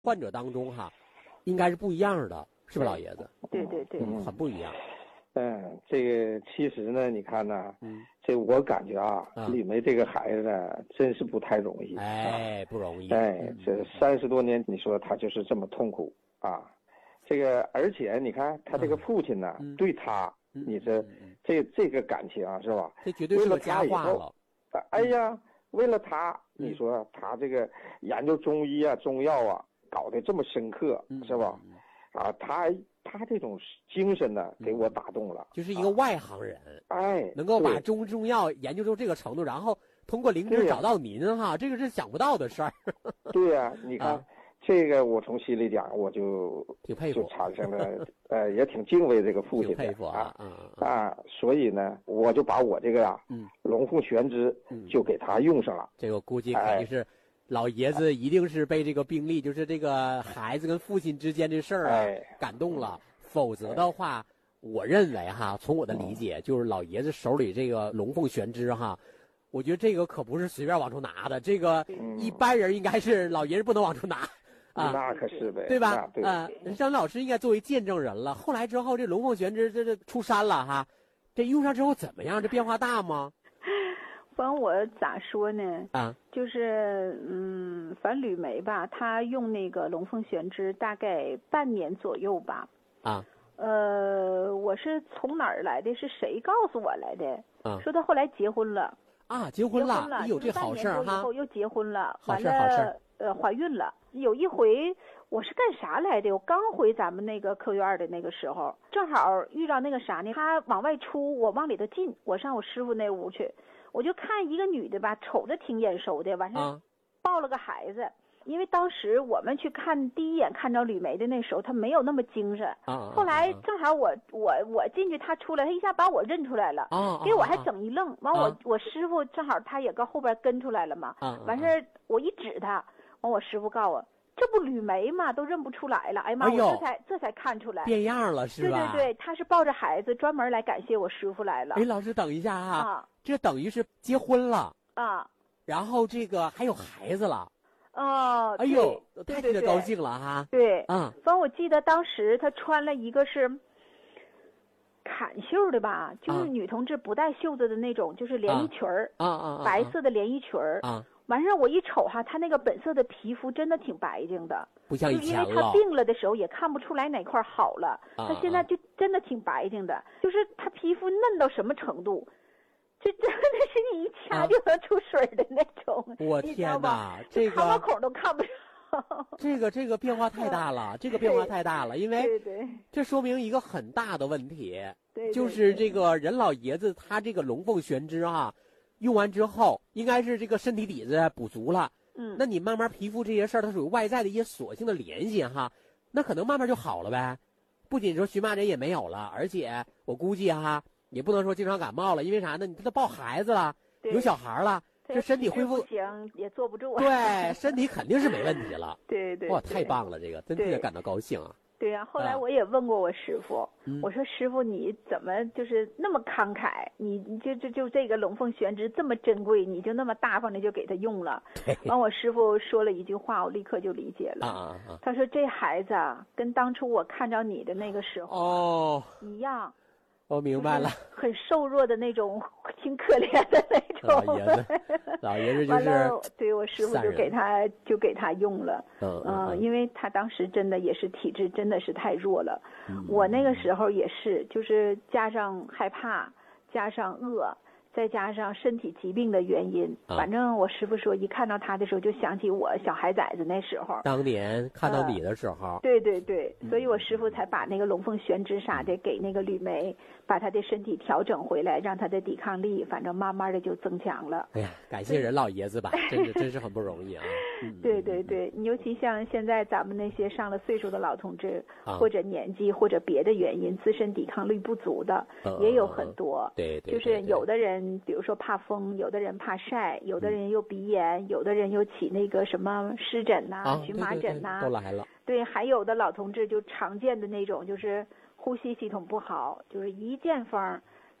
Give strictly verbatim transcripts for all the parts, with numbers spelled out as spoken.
患者当中哈，应该是不一样的，是不是老爷子？ 对对对， 嗯，很不一样。 嗯，这个其实呢，你看呢， 嗯， 这我感觉啊， 啊李梅这个孩子呢，真是不太容易。 哎，不容易。 哎，这三十多年，你说他就是这么痛苦啊。这个，而且你看他这个父亲呢， 嗯、 对他， 嗯、 你这、嗯、这这个感情啊，是吧？ 这绝对是个佳话了。 哎呀，为了他， 嗯、 你说他这个研究中医啊、中药啊，搞得这么深刻， 嗯、 是吧？ 嗯、 啊，他他这种精神呢，给我打动了。 就是一个外行人， 啊、哎， 能够把中中药研究成这个程度，然后通过灵芝找到您哈，这个是想不到的事儿。 对呀、啊，你看。啊这个我从心里讲，我就挺佩服， 就产生了，呃，也挺敬畏这个父亲的， 佩服啊， 啊啊，所以呢，我就把我这个呀、啊， 嗯， 龙凤玄芝就给他用上了。 嗯、这个估计肯定是、哎、老爷子一定是被这个病例，就是这个孩子跟父亲之间的事儿啊、哎、感动了，否则的话，哎、我认为哈，从我的理解，嗯、就是老爷子手里这个龙凤玄芝哈。我觉得这个可不是随便往出拿的，这个一般人应该是老爷子不能往出拿。啊， 那可是呗， 对吧？ 对啊，张老师应该作为见证人了。后来之后，这龙凤玄芝这这出山了哈，这用上之后怎么样？这变化大吗？ 反正我咋说呢？ 啊， 就是嗯，反正吕梅吧，他用那个龙凤玄芝大概半年左右吧。 啊， 呃，我是从哪儿来的？是谁告诉我来的？ 啊， 说他后来结婚了。 啊，结婚了，哎呦，这好事儿哈！ 以后又结婚了， 好事好事。 呃，怀孕了。有一回我是干啥来的？我刚回咱们那个科院的那个时候，正好遇到那个啥呢？他往外出，我往里头进，我上我师傅那屋去，我就看一个女的吧，瞅着挺眼熟的，完事儿抱了个孩子。因为当时我们去看第一眼看着吕梅的那时候，她没有那么精神。 啊、 后来正好我我我进去，她出来，她一下把我认出来了， 啊、 给我还整一愣。完我、啊、我师傅正好他也搁后边跟出来了嘛。 啊、 完事儿我一指他，完我师傅告诉我，这不吕梅嘛，都认不出来了。哎呀妈， 哎、 我这才这才看出来变样了是吧？ 对对对，他是抱着孩子专门来感谢我师傅来了。 哎，老师等一下哈， 啊、 这等于是结婚了啊， 然后这个还有孩子了。 哦， 哎呦， 太值得高兴了哈！ 对， 嗯， 反正我记得当时他穿了一个是坎袖的吧，就是女同志不带袖子的那种，就是连衣裙儿， 啊啊， 白色的连衣裙儿， 啊， 完事儿我一瞅哈，她那个本色的皮肤真的挺白净的， 不像以前了。 因为她病了的时候也看不出来哪块好了，她现在就真的挺白净的，就是她皮肤嫩到什么程度。这真的是你一掐就能出水的那种， 啊、我天哪， 这个汗毛孔都看不上。 这个这个变化太大了，这个变化太大了，因为对对， 这说明一个很大的问题， 对， 就是这个任老爷子他这个龙凤玄芝啊，用完之后应该是这个身体底子补足了， 嗯， 那你慢慢皮肤这些事儿，它属于外在的一些锁性的联系哈，那可能慢慢就好了呗，不仅说荨麻疹也没有了，而且我估计哈。也不能说经常感冒了，因为啥呢？你他抱孩子了，有小孩了，这身体恢复不行，也坐不住。 对，身体肯定是没问题了。 对对， 哇，太棒了，这个真的感到高兴啊。 对呀、啊，后来我也问过我师傅， 嗯、 我说师傅你怎么就是那么慷慨？你你就就就这个龙凤玄芝这么珍贵，你就那么大方的就给他用了？完，我师傅说了一句话，我立刻就理解了。 啊啊、 他说这孩子啊，跟当初我看着你的那个时候哦一样。 我明白了， 很瘦弱的那种，挺可怜的那种。 老爷子，老爷子就是完了，对我师傅就给他就给他用了， 嗯嗯、呃，因为他当时真的也是体质真的是太弱了。 嗯、 我那个时候也是，就是加上害怕，加上饿。再加上身体疾病的原因， 啊、 反正我师傅说，一看到他的时候，就想起我小孩崽子那时候。 当年看到你的时候， 呃、对对对，所以我师傅才把那个龙凤玄芝啥的给那个吕梅，把他的身体调整回来，让他的抵抗力，反正慢慢的就增强了。 哎呀，感谢任老爷子吧，真是真是很不容易啊。 嗯、对对对，尤其像现在咱们那些上了岁数的老同志， 啊、 或者年纪或者别的原因，自身抵抗力不足的、 嗯、 也有很多。 对 对, 对, 对， 就是有的人。比如说怕风，有的人怕晒，有的人又鼻炎，嗯、有的人又起那个什么湿疹呐、 啊、 荨麻疹呐、 都来了。 对，还有的老同志就常见的那种，就是呼吸系统不好，就是一见风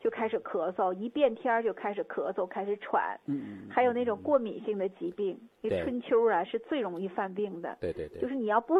就开始咳嗽，一变天就开始咳嗽，开始喘。 嗯， 还有那种过敏性的疾病，这春秋啊是最容易犯病的。 对对对， 就是你要不